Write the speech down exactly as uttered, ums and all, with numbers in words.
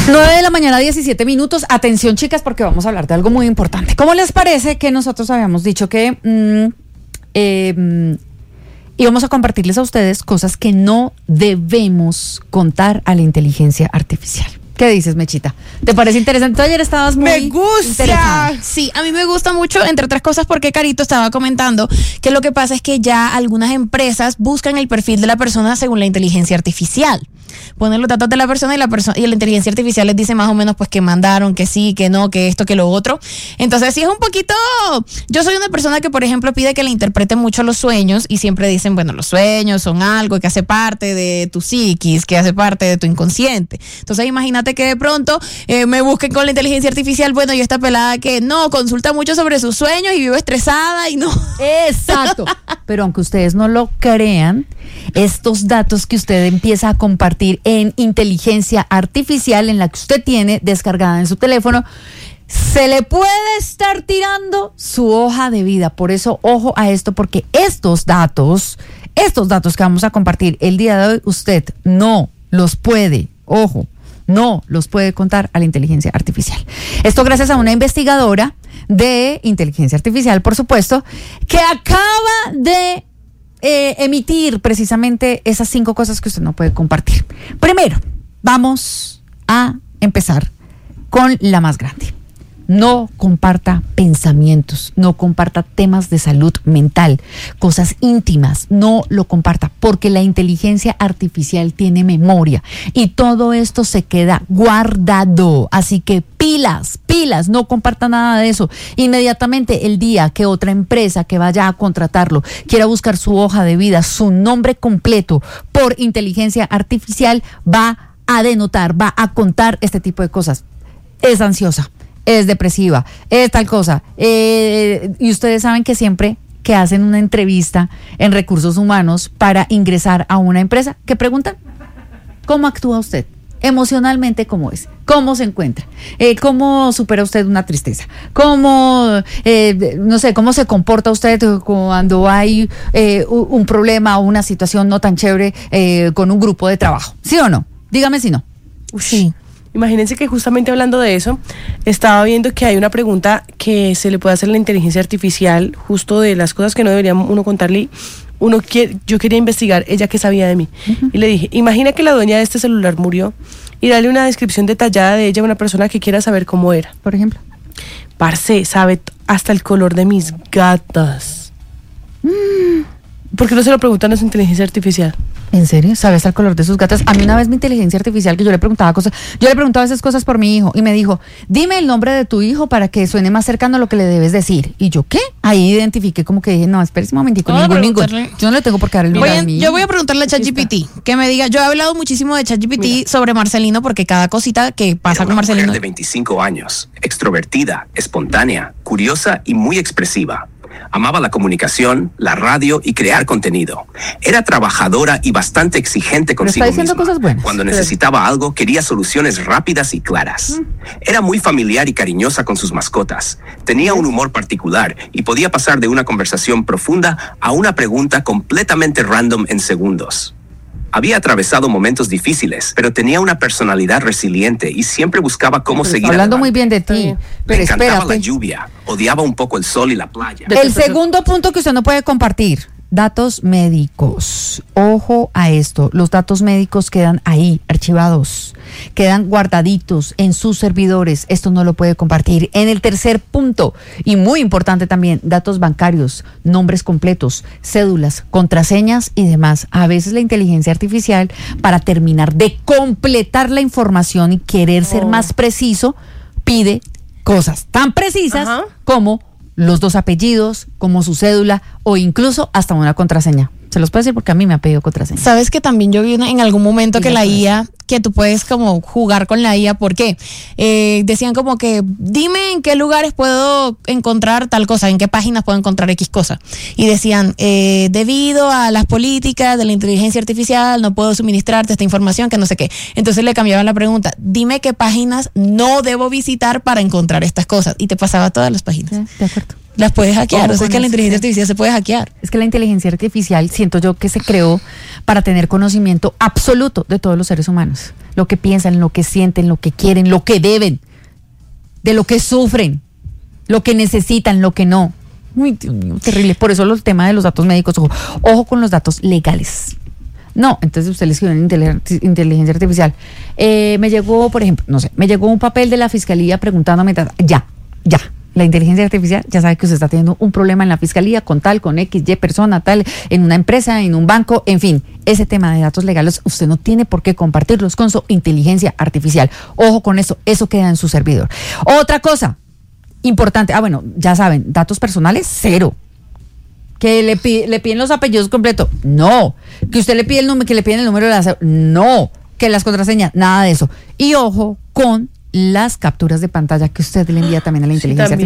nueve de la mañana, diecisiete minutos. Atención, chicas, porque vamos a hablar de algo muy importante. ¿Cómo les parece que nosotros habíamos dicho que mmm, eh, íbamos a compartirles a ustedes cosas que no debemos contar a la inteligencia artificial? ¿Qué dices, Mechita? ¿Te parece interesante? Tú ayer estabas muy Me gusta. interesada. Sí, a mí me gusta mucho, entre otras cosas, porque Carito estaba comentando que lo que pasa es que ya algunas empresas buscan el perfil de la persona según la inteligencia artificial. Ponen los datos de la persona y la persona y la inteligencia artificial les dice más o menos pues que mandaron, que sí, que no, que esto, que lo otro. Entonces sí es un poquito, yo soy una persona que por ejemplo pide que le interpreten mucho los sueños y siempre dicen, bueno, los sueños son algo que hace parte de tu psiquis, que hace parte de tu inconsciente. Entonces imagínate que de pronto eh, me busquen con la inteligencia artificial, bueno, yo esta pelada que no, consulta mucho sobre sus sueños y vivo estresada y no. Exacto. Pero aunque ustedes no lo crean, estos datos que usted empieza a compartir en inteligencia artificial, en la que usted tiene descargada en su teléfono, se le puede estar tirando su hoja de vida. Por eso, ojo a esto, porque estos datos, estos datos que vamos a compartir el día de hoy, usted no los puede, ojo, no los puede contar a la inteligencia artificial. Esto gracias a una investigadora de inteligencia artificial, por supuesto, que acaba de eh, emitir precisamente esas cinco cosas que usted no puede compartir. Primero, vamos a empezar con la más grande. No comparta pensamientos, no comparta temas de salud mental, cosas íntimas, no lo comparta, porque la inteligencia artificial tiene memoria y todo esto se queda guardado. Así que pilas, pilas, no comparta nada de eso. Inmediatamente el día que otra empresa que vaya a contratarlo quiera buscar su hoja de vida, su nombre completo por inteligencia artificial, va a denotar, va a contar este tipo de cosas. Es ansiosa, es depresiva, es tal cosa. Eh, y ustedes saben que siempre que hacen una entrevista en recursos humanos para ingresar a una empresa, ¿qué preguntan? ¿Cómo actúa usted? Emocionalmente, ¿cómo es? ¿Cómo se encuentra? Eh, ¿Cómo supera usted una tristeza? ¿Cómo, eh, no sé, cómo se comporta usted cuando hay eh, un problema o una situación no tan chévere eh, con un grupo de trabajo? ¿Sí o no? Dígame si no. Sí. Imagínense que justamente hablando de eso, estaba viendo que hay una pregunta que se le puede hacer a la inteligencia artificial, justo de las cosas que no debería uno contarle. Uno quiere, yo quería investigar ella qué sabía de mí. Uh-huh. Y le dije, imagina que la dueña de este celular murió y dale una descripción detallada de ella a una persona que quiera saber cómo era. Por ejemplo. Parce, sabe hasta el color de mis gatas. Mm. ¿Por qué no se lo preguntan a su inteligencia artificial? ¿En serio? ¿Sabes el color de sus gatas? A mí una vez mi inteligencia artificial, que yo le preguntaba cosas, yo le preguntaba esas cosas por mi hijo y me dijo, dime el nombre de tu hijo para que suene más cercano a lo que le debes decir. ¿Y yo qué? Ahí identifiqué como que dije, no, espera un momentico, ningún, ningún. Yo no le tengo por qué dar el nombre voy a, a mi hijo. Yo voy a preguntarle a ChatGPT que me diga, yo he hablado muchísimo de ChatGPT Mira. sobre Marcelino porque cada cosita que pasa con Marcelino. Mujer de veinticinco años, extrovertida, espontánea, curiosa y muy expresiva. Amaba la comunicación, la radio y crear contenido. Era trabajadora y bastante exigente consigo misma. Cosas buenas. Cuando necesitaba algo, quería soluciones rápidas y claras. Mm. Era muy familiar y cariñosa con sus mascotas. Tenía un humor particular y podía pasar de una conversación profunda a una pregunta completamente random en segundos. Había atravesado momentos difíciles, pero tenía una personalidad resiliente y siempre buscaba cómo pero seguir hablando adelante. muy bien de ti. Pero Le encantaba espérate. la lluvia, odiaba un poco el sol y la playa. El segundo punto que usted no puede compartir, datos médicos. Ojo a esto, los datos médicos quedan ahí, archivados, quedan guardaditos en sus servidores. Esto no lo puede compartir. En el tercer punto, y muy importante también, datos bancarios, nombres completos, cédulas, contraseñas y demás. A veces la inteligencia artificial, para terminar de completar la información y querer ser Oh. más preciso, pide cosas tan precisas Ajá. como los dos apellidos, como su cédula o incluso hasta una contraseña. Se los puedo decir porque a mí me ha pedido contraseña. Sabes que también yo vi una, en algún momento Y que la la I A, que tú puedes como jugar con la I A, ¿por qué? Eh, decían como que dime en qué lugares puedo encontrar tal cosa, en qué páginas puedo encontrar X cosa. Y decían, eh, debido a las políticas de la inteligencia artificial, no puedo suministrarte esta información, que no sé qué. Entonces le cambiaban la pregunta, dime qué páginas no debo visitar para encontrar estas cosas. Y te pasaba todas las páginas. Sí, de acuerdo. Las puedes hackear, Ojo o sea, con es que la eso, inteligencia sí. artificial se puede hackear. Es que la inteligencia artificial, siento yo que se creó para tener conocimiento absoluto de todos los seres humanos. Lo que piensan, lo que sienten, lo que quieren, lo que deben, de lo que sufren, lo que necesitan, lo que no. Uy, Dios mío, terrible. Por eso el tema de los datos médicos, ojo, ojo con los datos legales. No, entonces usted le escribió en inteligencia, inteligencia artificial. Eh, me llegó, por ejemplo, no sé, me llegó un papel de la fiscalía preguntándome, ya, ya. La inteligencia artificial ya sabe que usted está teniendo un problema en la fiscalía con tal, con X, Y persona, tal, en una empresa, en un banco, en fin. Ese tema de datos legales usted no tiene por qué compartirlos con su inteligencia artificial. Ojo con eso, eso queda en su servidor. Otra cosa importante, ah bueno, ya saben, datos personales, cero. Que le, pide, le piden los apellidos completos, no. Que usted le pide el número, que le piden el número de la, no. Que las contraseñas, nada de eso. Y ojo con las capturas de pantalla que usted le envía también a la inteligencia Sí, también.